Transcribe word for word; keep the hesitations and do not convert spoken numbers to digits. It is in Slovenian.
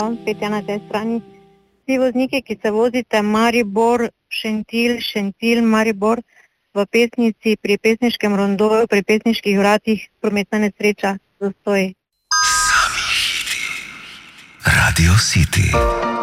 Petja na tej strani. Vsi vozniki, ki se vozite Maribor, Šentilj, Šentilj, Maribor, v Pesnici, pri Pesniškem rondoju, pri Pesniških vratih, prometna nesreča, zastoj. Sami hiti. Radio City.